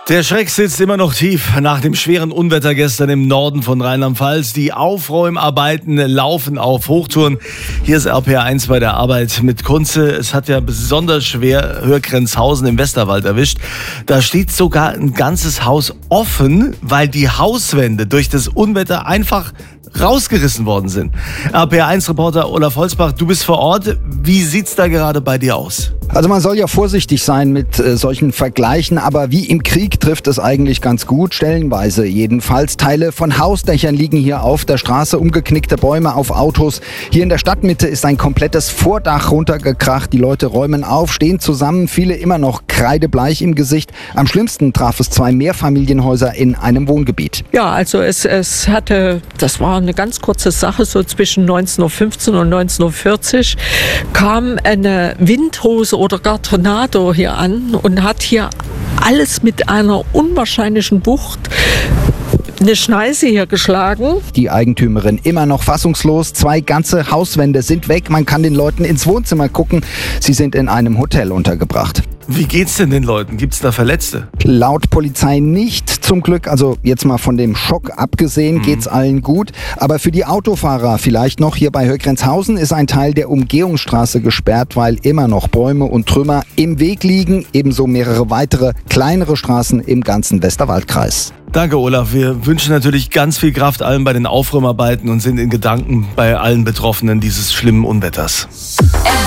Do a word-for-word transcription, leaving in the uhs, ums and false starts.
Der Schreck sitzt immer noch tief nach dem schweren Unwetter gestern im Norden von Rheinland-Pfalz. Die Aufräumarbeiten laufen auf Hochtouren. Hier ist R P R eins bei der Arbeit mit Kunze. Es hat ja besonders schwer Hörgrenzhausen im Westerwald erwischt. Da steht sogar ein ganzes Haus offen, weil die Hauswände durch das Unwetter einfach rausgerissen worden sind. R P R eins Reporter Olaf Holzbach, du bist vor Ort. Wie sieht's da gerade bei dir aus? Also man soll ja vorsichtig sein mit äh, solchen Vergleichen, aber wie im Krieg trifft es eigentlich ganz gut, stellenweise jedenfalls. Teile von Hausdächern liegen hier auf der Straße, umgeknickte Bäume auf Autos. Hier in der Stadtmitte ist ein komplettes Vordach runtergekracht. Die Leute räumen auf, stehen zusammen, viele immer noch kreidebleich im Gesicht. Am schlimmsten traf es zwei Mehrfamilienhäuser in einem Wohngebiet. Ja, also es, es hatte, das war eine ganz kurze Sache, so zwischen neunzehn Uhr fünfzehn und neunzehn Uhr vierzig kam eine Windhose oder gar Tornado hier an und hat hier alles mit einer unwahrscheinlichen Wucht eine Schneise hier geschlagen. Die Eigentümerin immer noch fassungslos. Zwei ganze Hauswände sind weg. Man kann den Leuten ins Wohnzimmer gucken. Sie sind in einem Hotel untergebracht. Wie geht's denn den Leuten? Gibt's da Verletzte? Laut Polizei nicht, zum Glück. Also jetzt mal von dem Schock abgesehen, mhm. geht's allen gut. Aber für die Autofahrer vielleicht noch hier bei Hörgrenzhausen ist ein Teil der Umgehungsstraße gesperrt, weil immer noch Bäume und Trümmer im Weg liegen. Ebenso mehrere weitere kleinere Straßen im ganzen Westerwaldkreis. Danke, Olaf. Wir wünschen natürlich ganz viel Kraft allen bei den Aufräumarbeiten und sind in Gedanken bei allen Betroffenen dieses schlimmen Unwetters.